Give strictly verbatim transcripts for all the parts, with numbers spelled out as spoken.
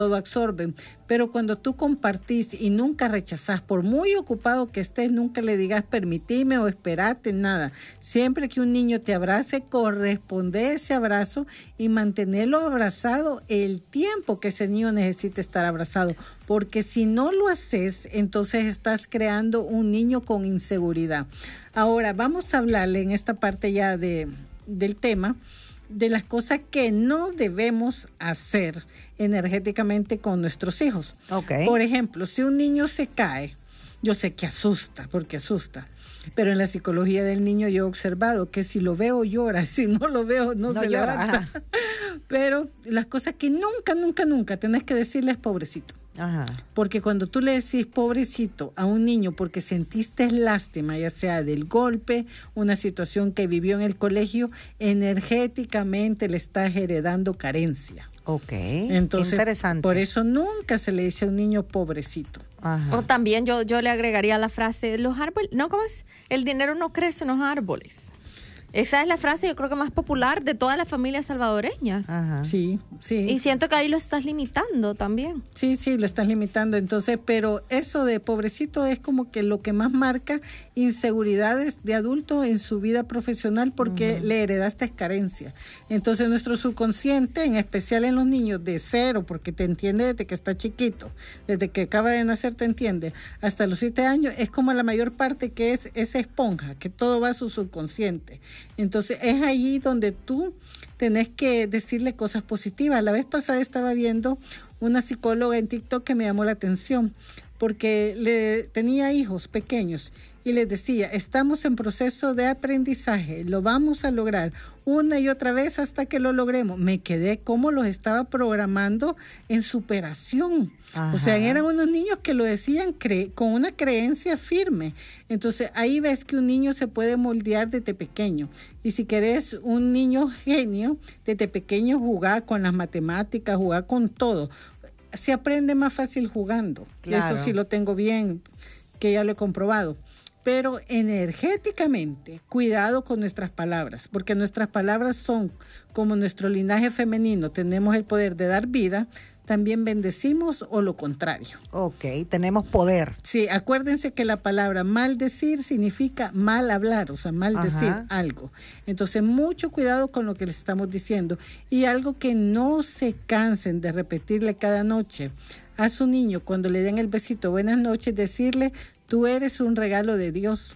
todo absorben, pero cuando tú compartís y nunca rechazás, por muy ocupado que estés, nunca le digas permitime o esperate, nada. Siempre que un niño te abrace, corresponde ese abrazo y mantenerlo abrazado el tiempo que ese niño necesita estar abrazado, porque si no lo haces, entonces estás creando un niño con inseguridad. Ahora, vamos a hablarle en esta parte ya de, del tema, de las cosas que no debemos hacer energéticamente con nuestros hijos. Okay. Por ejemplo, si un niño se cae, yo sé que asusta, porque asusta, pero en la psicología del niño yo he observado que si lo veo llora, si no lo veo no, no se llora, levanta. Ajá. Pero las cosas que nunca, nunca, nunca tenés que decirle es pobrecito. Ajá. Porque cuando tú le decís pobrecito a un niño porque sentiste lástima, ya sea del golpe, una situación que vivió en el colegio, energéticamente le estás heredando carencia. Ok, entonces, interesante. Por eso nunca se le dice a un niño pobrecito. Ajá. O también yo, yo le agregaría la frase, los árboles, no, ¿cómo es? El dinero no crece en los árboles. Esa es la frase, yo creo que más popular de todas las familias salvadoreñas. Ajá. Sí, sí. Y siento que ahí lo estás limitando también. Sí, sí, lo estás limitando. Entonces, pero eso de pobrecito es como que lo que más marca inseguridades de adulto en su vida profesional porque uh-huh. le heredaste carencia. Entonces, nuestro subconsciente, en especial en los niños de cero, porque te entiende desde que está chiquito, desde que acaba de nacer te entiende, hasta los siete años, es como la mayor parte que es esa esponja, que todo va a su subconsciente. Entonces es ahí donde tú tenés que decirle cosas positivas. La vez pasada estaba viendo una psicóloga en TikTok que me llamó la atención porque le tenía hijos pequeños y les decía, estamos en proceso de aprendizaje, lo vamos a lograr una y otra vez hasta que lo logremos. Me quedé como los estaba programando en superación. Ajá. O sea, eran unos niños que lo decían cre- con una creencia firme. Entonces, ahí ves que un niño se puede moldear desde pequeño. Y si querés un niño genio, desde pequeño jugar con las matemáticas, jugar con todo. Se aprende más fácil jugando. Claro. Eso sí lo tengo bien, que ya lo he comprobado. Pero energéticamente, cuidado con nuestras palabras, porque nuestras palabras son como nuestro linaje femenino, tenemos el poder de dar vida, también bendecimos o lo contrario. Ok, tenemos poder. Sí, acuérdense que la palabra maldecir significa mal hablar, o sea, maldecir Ajá. algo. Entonces, mucho cuidado con lo que les estamos diciendo. Y algo que no se cansen de repetirle cada noche a su niño cuando le den el besito, buenas noches, decirle, tú eres un regalo de Dios,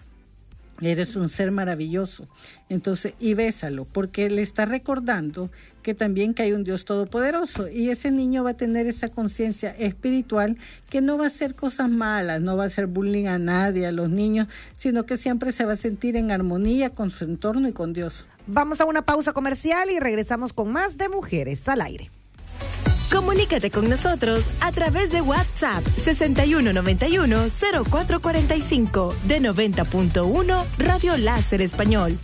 eres un ser maravilloso. Entonces, y bésalo, porque le está recordando que también que hay un Dios todopoderoso y ese niño va a tener esa conciencia espiritual que no va a hacer cosas malas, no va a hacer bullying a nadie, a los niños, sino que siempre se va a sentir en armonía con su entorno y con Dios. Vamos a una pausa comercial y regresamos con más de Mujeres al Aire. Comunícate con nosotros a través de WhatsApp sesenta y uno noventa y uno cero cuatro cuarenta y cinco de noventa punto uno Radio Láser Español.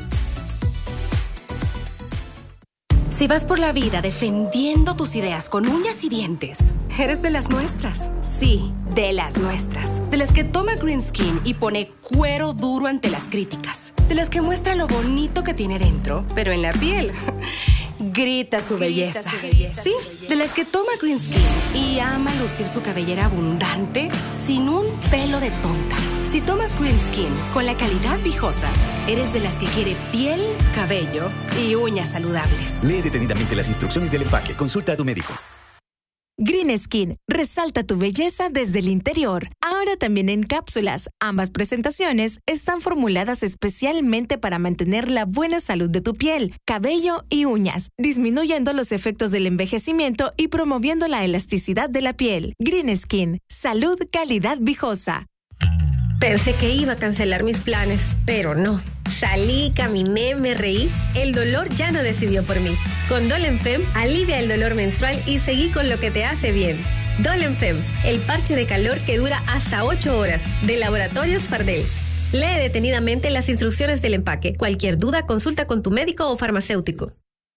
Si vas por la vida defendiendo tus ideas con uñas y dientes, eres de las nuestras. Sí, de las nuestras. De las que toma Green Skin y pone cuero duro ante las críticas. De las que muestra lo bonito que tiene dentro, pero en la piel grita su belleza. Grita su belleza. Sí, de las que toma Green Skin y ama lucir su cabellera abundante sin un pelo de tonta. Si tomas Green Skin con la calidad Viejosa, eres de las que quiere piel, cabello y uñas saludables. Lee detenidamente las instrucciones del empaque. Consulta a tu médico. Green Skin resalta tu belleza desde el interior. Ahora también en cápsulas. Ambas presentaciones están formuladas especialmente para mantener la buena salud de tu piel, cabello y uñas, disminuyendo los efectos del envejecimiento y promoviendo la elasticidad de la piel. Green Skin, salud, calidad Viejosa. Pensé que iba a cancelar mis planes, pero no. Salí, caminé, me reí. El dolor ya no decidió por mí. Con Dolenfem, alivia el dolor menstrual y seguí con lo que te hace bien. Dolenfem, el parche de calor que dura hasta ocho horas, de Laboratorios Fardel. Lee detenidamente las instrucciones del empaque. Cualquier duda, consulta con tu médico o farmacéutico.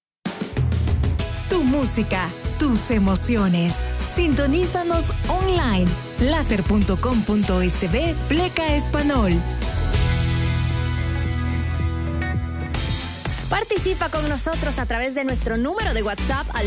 Tu música, tus emociones. Sintonízanos online. láser punto com punto es pleca español. Participa con nosotros a través de nuestro número de WhatsApp al